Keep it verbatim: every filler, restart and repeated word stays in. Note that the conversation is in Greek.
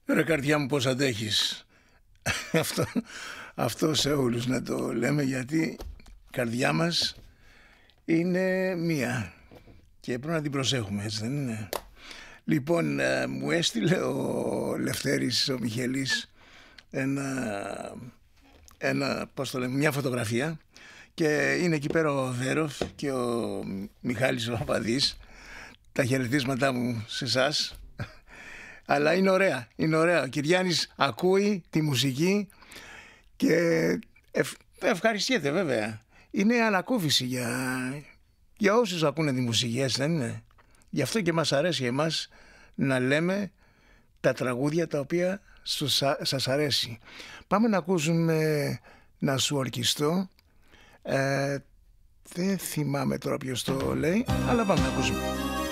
Ρε καρδιά μου, πώς αντέχεις? αυτό, αυτό σε όλους να το λέμε, γιατί η καρδιά μας είναι μία και πρέπει να την προσέχουμε, έτσι δεν είναι? Λοιπόν, ε, μου έστειλε ο Λευτέρης, ο Μιχελής, ένα, ένα, πώς το λέμε, μια φωτογραφία, και είναι εκεί πέρα ο Βέροφ και ο Μιχάλης ο Παπαδής. Τα χαιρετίσματά μου σε εσάς. Αλλά είναι ωραία, είναι ωραία. Ο Κυριάννης ακούει τη μουσική και ευ, ευχαριστιέται βέβαια. Είναι ανακούφιση για, για όσους ακούνε τη μουσική, έτσι δεν είναι? Γι' αυτό και μας αρέσει εμάς να λέμε τα τραγούδια τα οποία στους, σας αρέσει. Πάμε να ακούσουμε «Να σου ορκιστώ». Ε, δεν θυμάμαι τώρα ποιος το λέει, αλλά πάμε να ακούσουμε.